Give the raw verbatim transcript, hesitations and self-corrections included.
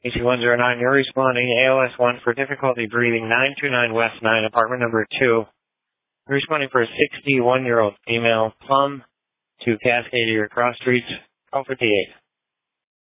A C one zero nine, you're responding A L S one for difficulty breathing, nine two nine West nine, apartment number two. You're responding for a sixty-one-year-old female, Plum to Cascadia Cross Streets. Call fifty-eight.